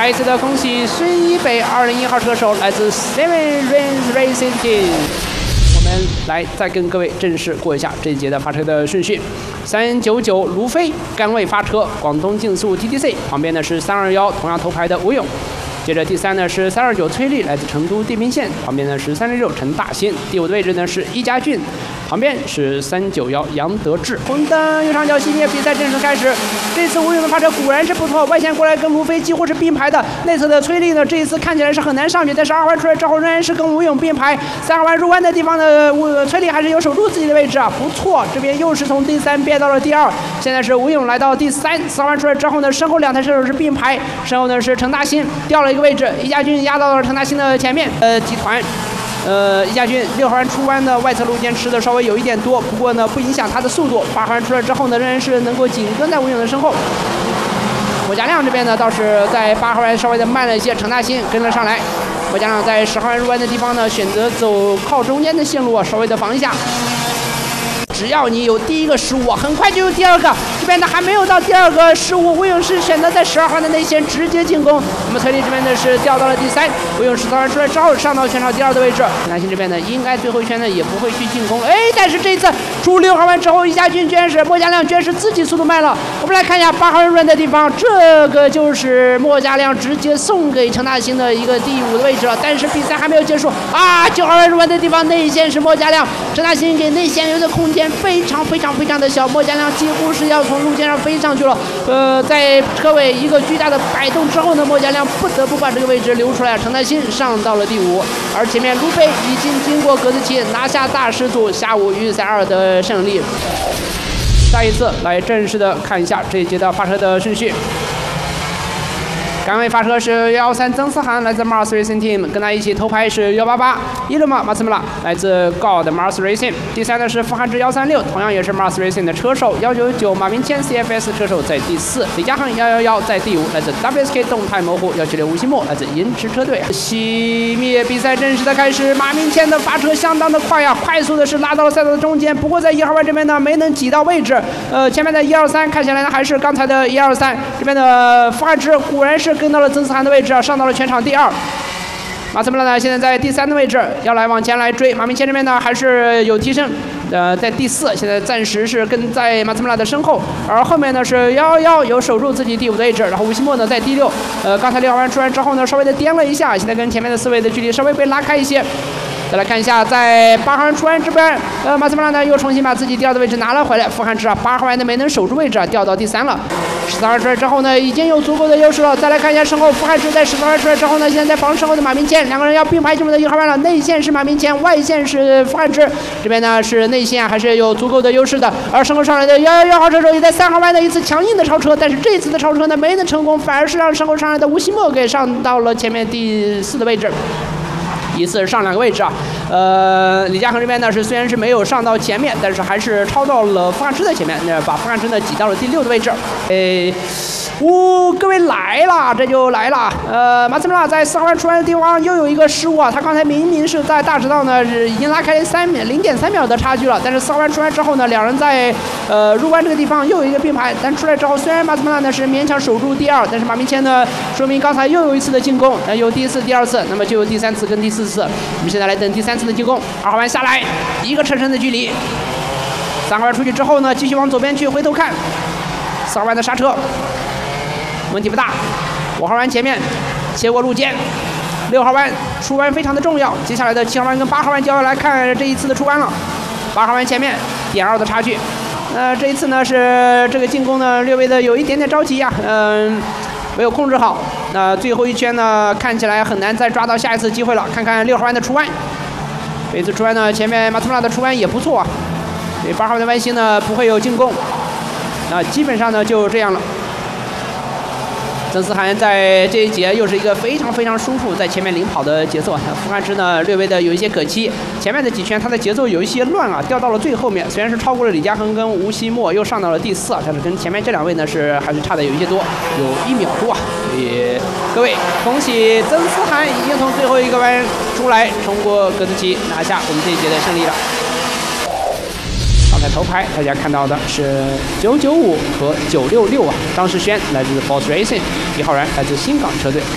再一次的恭喜孙一北2001号车手，来自 Seven Rings Racing Team。我们来再跟各位正式过一下这一节的发车的顺序：399卢飞杆位发车，广东竞速 TTC， 旁边呢是321同样头牌的吴勇。接着第3呢是329崔丽，来自成都地平线，旁边呢是366陈大新。第5的位置呢是一家俊，旁边是391杨德志。红灯右上角熄灭，比赛正式开始。这次吴勇的发车果然是不错，外线过来跟卢飞几乎是并排的。内侧的崔丽呢，这一次看起来是很难上去，但是2环出来之后仍然是跟吴勇并排。3环入弯的地方呢，崔丽还是有守住自己的位置啊，不错。这边又是从第3变到了第2，现在是吴勇来到第3。4环出来之后呢，身后2台车手是并排，身后呢是陈大新掉了一个位置，一家俊压到了陈大新的前面。集团。一家俊6环出弯的外侧路肩吃的稍微有一点多，不过呢不影响他的速度。8环出来之后呢，仍然是能够紧跟在吴勇的身后。莫家亮这边呢倒是在8环稍微的慢了一些，陈大新跟了上来。莫家亮在10环入弯的地方呢，选择走靠中间的线路啊，稍微的防一下。只要你有第一个失误，很快就有第2个。这边呢还没有到第2个失误，吴勇是选择在12环的内线直接进攻。那么崔丽这边呢是掉到了第3，吴勇13环出来之后上到全场第2的位置。陈大新这边呢应该最后一圈呢也不会去进攻了。但是这一次出6号弯之后，一家俊居然是莫家亮居然是自己速度慢了。我们来看一下8号弯入弯的地方，这个就是莫家亮直接送给陈大新的一个第5的位置了。但是比赛还没有结束啊！9号弯入弯的地方内线是莫家亮，陈大新给内线留的空间非常的小，莫家亮几乎是要从路肩上飞上去了。在车尾一个巨大的摆动之后呢，莫家亮不得不把这个位置留出来。陈大新上到了第5，而前面卢飞已经经过格子旗拿下大师组下午预赛2的胜利。再一次来正式的看一下这一节的发车的顺序。杆位发车是113曾思涵，来自 Mars Racing Team， 跟他一起头牌是188伊勒马马斯穆拉，来自 God Mars Racing。第3呢是傅汉志136，同样也是 Mars Racing 的车手。199马明谦 CFS 车手在第4，李嘉恒111在第5，来自 WSK 动态模糊。176吴希墨来自银驰车队。熄灭，比赛正式的开始。马明谦的发车相当的快啊，快速的是拉到了赛道的中间，不过在1号弯这边呢没能挤到位置。前面的123看起来呢还是刚才的123，这边的傅汉志果然是跟到了曾思涵的位置啊，上到了全场第2。马斯穆拉呢现在在第3的位置，要来往前来追。马明谦这边呢还是有提升，在第4，现在暂时是跟在马斯穆拉的身后，而后面呢是111有守住自己第5的位置，然后吴希墨呢在第6。刚才6号弯出来之后呢稍微的颠了一下，现在跟前面的4位的距离稍微被拉开一些。再来看一下，在8号弯出弯这边，马斯穆拉呢又重新把自己第2的位置拿了回来。傅汉志啊，8号弯的没能守住位置啊，掉到第3了。13号出来之后呢，已经有足够的优势了。再来看一下身后，傅汉志在13号出来之后呢，现在在防身后的马明谦，两个人要并排进入的1号弯了。内线是马明谦，外线是傅汉志，这边呢是内线还是有足够的优势的。而身后上来的111号车手也在3号弯的一次强硬的超车，但是这次的超车呢没能成功，反而是让身后上来的吴希墨给上到了前面第4的位置。一次上2个位置啊，李嘉恒这边呢是虽然是没有上到前面，但是还是超到了傅汉志的前面，把傅汉志呢挤到了第6的位置。各位来了，这就来了。马斯穆拉在4号弯出弯的地方又有一个失误啊，他刚才明明是在大直道呢是已经拉开0.3秒的差距了，但是4号弯出弯之后呢，两人在入弯这个地方又有一个并排，但出来之后虽然马斯穆拉呢是勉强守住第2，但是马明谦呢说明刚才又有一次的进攻，有第1次、第2次，那么就有第3次跟第4次。我们现在来等第3次的进攻。2号弯下来一个车身的距离，3号弯出去之后呢，继续往左边去回头看，4号弯的刹车问题不大。5号弯前面切过路肩，6号弯出弯非常的重要。接下来的7号弯跟8号弯就要来看这一次的出弯了。8号弯前面1.2的差距，这一次呢是这个进攻呢略微的有一点点着急呀，没有控制好。最后一圈呢看起来很难再抓到下一次机会了。看看6号弯的出弯，这次出弯呢前面马斯穆拉的出弯也不错啊。对8号弯的弯心呢不会有进攻，基本上呢就这样了。曾思涵在这一节又是一个非常舒服在前面领跑的节奏。傅汉志呢略微的有一些可惜，前面的几圈他的节奏有一些乱啊，掉到了最后面。虽然是超过了李嘉恒跟吴希墨，又上到了第4啊，但是跟前面这2位呢是还是差的有一些多，有1秒多啊。所以各位恭喜曾思涵已经从最后一个弯出来，冲过格子旗，拿下我们这一节的胜利了。刚才头牌大家看到的是995和966啊，张世轩来自 Force Racing， 1号人来自新港车队。